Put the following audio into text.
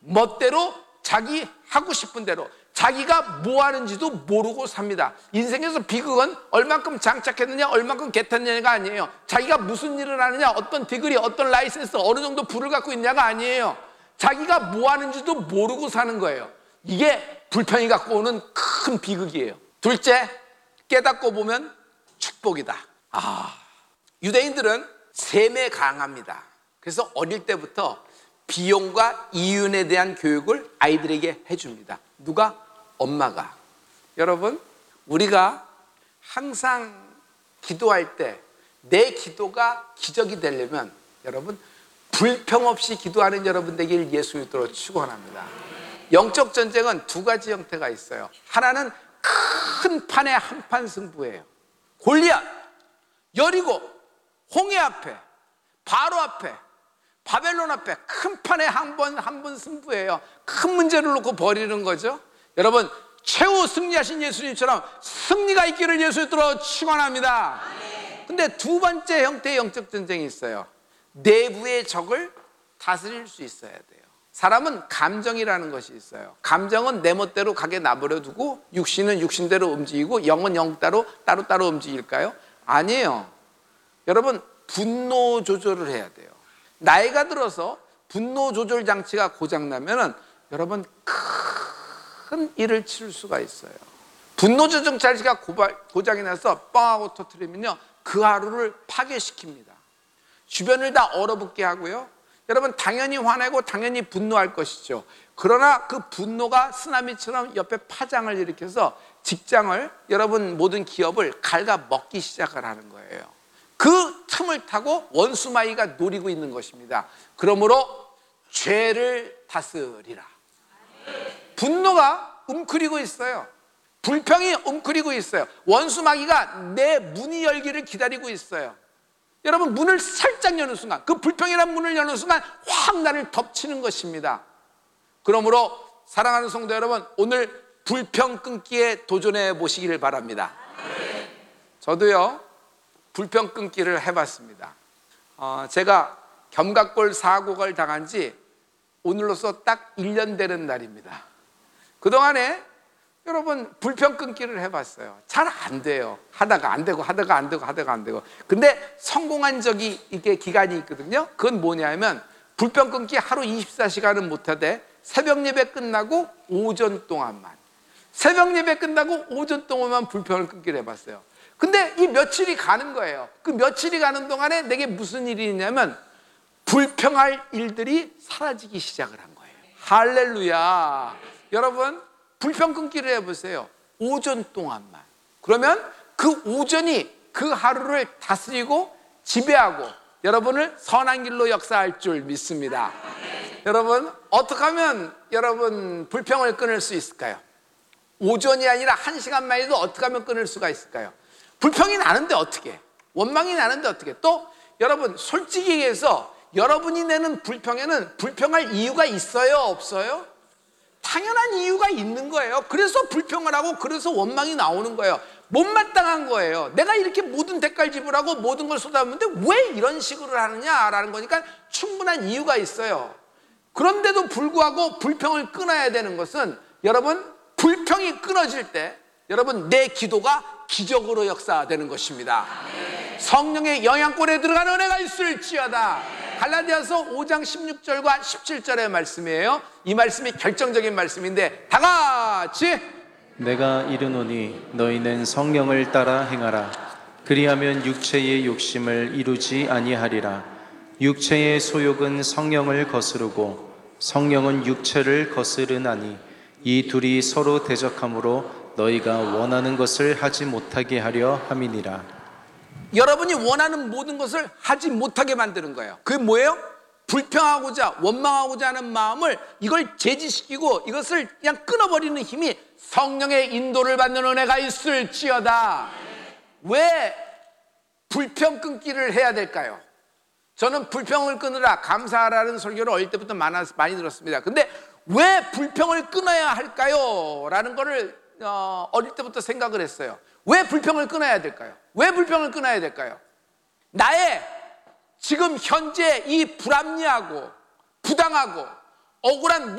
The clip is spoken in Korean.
멋대로 자기 하고 싶은 대로 자기가 뭐 하는지도 모르고 삽니다. 인생에서 비극은 얼만큼 장착했느냐, 얼만큼 개탔느냐가 아니에요. 자기가 무슨 일을 하느냐, 어떤 디그리, 어떤 라이센스, 어느 정도 부를 갖고 있냐가 아니에요. 자기가 뭐 하는지도 모르고 사는 거예요. 이게 불평이 갖고 오는 큰 비극이에요. 둘째, 깨닫고 보면 축복이다. 유대인들은 셈에 강합니다. 그래서 어릴 때부터 비용과 이윤에 대한 교육을 아이들에게 해줍니다. 누가? 엄마가. 여러분, 우리가 항상 기도할 때 내 기도가 기적이 되려면 여러분, 불평 없이 기도하는 여러분 되길 예수 이름으로 축원합니다. 영적 전쟁은 두 가지 형태가 있어요. 하나는 큰 판의 한판 승부예요. 골리앗, 여리고, 홍해 앞에, 바로 앞에, 바벨론 앞에 큰 판에 한 번 승부예요. 큰 문제를 놓고 버리는 거죠. 여러분, 최후 승리하신 예수님처럼 승리가 있기를 예수 이름으로 축원합니다. 근데 두 번째 형태의 영적 전쟁이 있어요. 내부의 적을 다스릴 수 있어야 돼요. 사람은 감정이라는 것이 있어요. 감정은 내 멋대로 가게 놔버려 두고 육신은 육신대로 움직이고 영은 영따로 따로 움직일까요? 아니에요. 여러분, 분노 조절을 해야 돼요. 나이가 들어서 분노 조절 장치가 고장나면은 여러분 큰 일을 치를 수가 있어요. 분노 조절 장치가 고장이 나서 뻥하고 터뜨리면요, 그 하루를 파괴시킵니다. 주변을 다 얼어붙게 하고요. 여러분, 당연히 화내고 당연히 분노할 것이죠. 그러나 그 분노가 쓰나미처럼 옆에 파장을 일으켜서 직장을, 여러분 모든 기업을 갉아먹기 시작을 하는 거예요. 그 틈을 타고 원수마귀가 노리고 있는 것입니다. 그러므로 죄를 다스리라. 분노가 웅크리고 있어요. 불평이 웅크리고 있어요. 원수마귀가 내 문이 열기를 기다리고 있어요. 여러분, 문을 살짝 여는 순간, 그 불평이라는 문을 여는 순간 확 나를 덮치는 것입니다. 그러므로 사랑하는 성도 여러분, 오늘 불평 끊기에 도전해 보시기를 바랍니다. 저도요, 불평 끊기를 해봤습니다. 제가 견갑골 사고를 당한 지 오늘로서 딱 1년 되는 날입니다. 그동안에 여러분 불평 끊기를 해봤어요. 잘 안 돼요. 하다가 안 되고 하다가 안 되고 하다가 안 되고. 근데 성공한 적이 이게 기간이 있거든요. 그건 뭐냐면 불평 끊기 하루 24시간은 못하되 새벽 예배 끝나고 오전 동안만, 새벽 예배 끝나고 오전 동안만 불평을 끊기를 해봤어요. 근데 이 며칠이 가는 거예요. 그 며칠이 가는 동안에 내게 무슨 일이 있냐면 불평할 일들이 사라지기 시작을 한 거예요. 할렐루야. 여러분, 불평 끊기를 해보세요. 오전 동안만. 그러면 그 오전이 그 하루를 다스리고 지배하고 여러분을 선한 길로 역사할 줄 믿습니다. 여러분, 어떻게 하면 여러분 불평을 끊을 수 있을까요? 오전이 아니라 1시간만 해도 어떻게 하면 끊을 수가 있을까요? 불평이 나는데 어떻게? 원망이 나는데 어떻게? 또 여러분, 솔직히 얘기해서 여러분이 내는 불평에는 불평할 이유가 있어요? 없어요? 당연한 이유가 있는 거예요. 그래서 불평을 하고 그래서 원망이 나오는 거예요. 못마땅한 거예요. 내가 이렇게 모든 대가를 지불하고 모든 걸 쏟아붓는데 왜 이런 식으로 하느냐라는 거니까 충분한 이유가 있어요. 그런데도 불구하고 불평을 끊어야 되는 것은 여러분, 불평이 끊어질 때 여러분 내 기도가 기적으로 역사되는 것입니다. 성령의 영향권에 들어가는 은혜가 있을지어다. 갈라디아서 5장 16절과 17절의 말씀이에요. 이 말씀이 결정적인 말씀인데 다 같이 내가 이르노니 너희는 성령을 따라 행하라. 그리하면 육체의 욕심을 이루지 아니하리라. 육체의 소욕은 성령을 거스르고 성령은 육체를 거스르나니 이 둘이 서로 대적하므로 너희가 원하는 것을 하지 못하게 하려 함이니라. 여러분이 원하는 모든 것을 하지 못하게 만드는 거예요. 그게 뭐예요? 불평하고자 원망하고자 하는 마음을 이걸 제지시키고 이것을 그냥 끊어버리는 힘이 성령의 인도를 받는 은혜가 있을지어다. 왜 불평 끊기를 해야 될까요? 저는 불평을 끊으라 감사하라는 설교를 어릴 때부터 많이 들었습니다. 근데 왜 불평을 끊어야 할까요? 라는 거를 어릴 때부터 생각을 했어요. 왜 불평을 끊어야 될까요? 왜 불평을 끊어야 될까요? 나의 지금 현재 이 불합리하고 부당하고 억울한